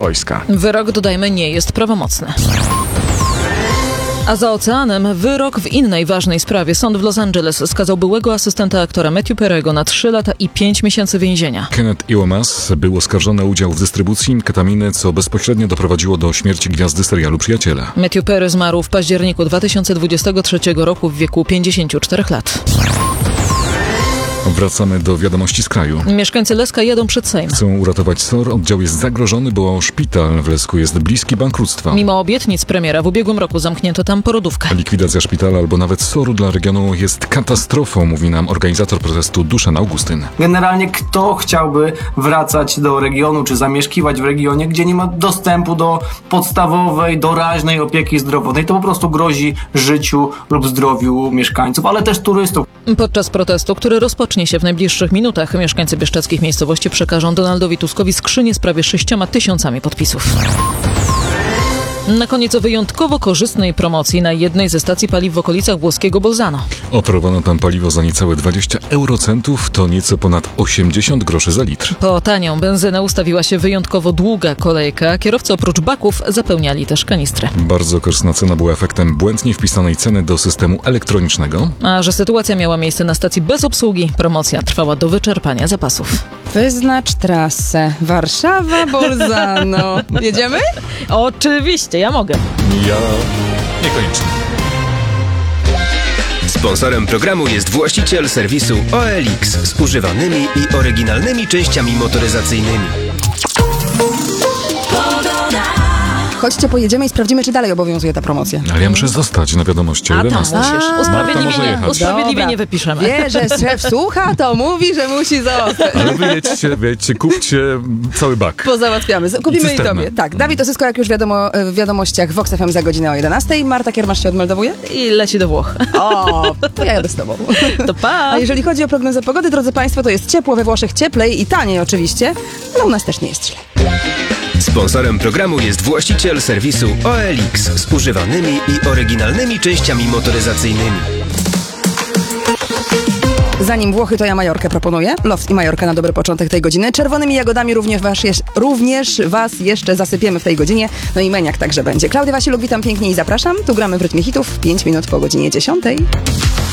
wojska. Wyrok, dodajmy, nie jest prawomocny. A za oceanem wyrok w innej ważnej sprawie. Sąd w Los Angeles skazał byłego asystenta aktora Matthew Perry'ego na 3 lata i 5 miesięcy więzienia. Kenneth Iwomas był oskarżony o udział w dystrybucji ketaminy, co bezpośrednio doprowadziło do śmierci gwiazdy serialu Przyjaciele. Matthew Perry zmarł w październiku 2023 roku w wieku 54 lat. Wracamy do wiadomości z kraju. Mieszkańcy Leska jadą przed Sejm. Chcą uratować SOR. Oddział jest zagrożony, bo szpital w Lesku jest bliski bankructwa. Mimo obietnic premiera w ubiegłym roku zamknięto tam porodówkę. Likwidacja szpitala albo nawet SOR-u dla regionu jest katastrofą, mówi nam organizator protestu Duszan Augustyn. Generalnie kto chciałby wracać do regionu czy zamieszkiwać w regionie, gdzie nie ma dostępu do podstawowej, doraźnej opieki zdrowotnej. To po prostu grozi życiu lub zdrowiu mieszkańców, ale też turystów. Podczas protestu, który rozpocznie się w najbliższych minutach, mieszkańcy bieszczadzkich miejscowości przekażą Donaldowi Tuskowi skrzynię z prawie 6 000 podpisów. Na koniec o wyjątkowo korzystnej promocji na jednej ze stacji paliw w okolicach włoskiego Bolzano. Oferowano tam paliwo za niecałe 20 eurocentów, to nieco ponad 80 groszy za litr. Po tanią benzynę ustawiła się wyjątkowo długa kolejka. Kierowcy oprócz baków zapełniali też kanistry. Bardzo korzystna cena była efektem błędnie wpisanej ceny do systemu elektronicznego. A że sytuacja miała miejsce na stacji bez obsługi, promocja trwała do wyczerpania zapasów. Wyznacz trasę. Warszawa, Bolzano. Jedziemy? Oczywiście, ja mogę. Ja niekoniecznie. Sponsorem programu jest właściciel serwisu OLX z używanymi i oryginalnymi częściami motoryzacyjnymi. Chodźcie, pojedziemy i sprawdzimy, czy dalej obowiązuje ta promocja. Ale ja muszę zostać na wiadomości o A tam 11. musisz. Marta może jechać. Usprawiedliwienie wypiszemy. Wie, że szef słucha, to mówi, że musi zostać. Ale wyjedźcie, kupcie cały bak. Pozałatwiamy. Kupimy i cysternę. tobie. Tak, Dawid Osysko, jak już wiadomo, w wiadomościach Vox FM za godzinę o 11. Marta Kiermasz się odmeldowuje? I leci do Włoch. O, to ja jadę z tobą. To pa! A jeżeli chodzi o prognozę pogody, drodzy Państwo, to jest ciepło we Włoszech, cieplej i taniej oczywiście, ale u nas też nie jest źle. Sponsorem programu jest właściciel serwisu OLX z używanymi i oryginalnymi częściami motoryzacyjnymi. Zanim Włochy, to ja Majorkę proponuję. Los i Majorka na dobry początek tej godziny. Czerwonymi jagodami również was jeszcze zasypiemy w tej godzinie. No i Meniak także będzie. Klaudia Wasiluk, witam pięknie i zapraszam. Tu gramy w rytmie hitów 5 minut po godzinie 10.